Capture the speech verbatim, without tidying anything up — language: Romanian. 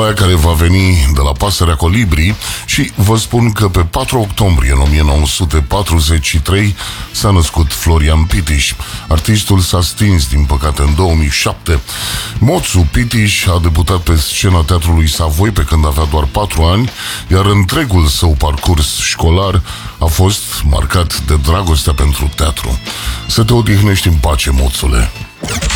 ploaia care va veni de la Pasărea Colibri și vă spun că pe patru octombrie în o mie nouă sute patruzeci și trei s-a născut Florian Pitiș. Artistul s-a stins, din păcate, în două mii șapte. Moțu Pitiș a debutat pe scena Teatrului Savoi pe când avea doar patru ani, iar întregul său parcurs școlar a fost marcat de dragostea pentru teatru. Să te odihnești în pace, moțule!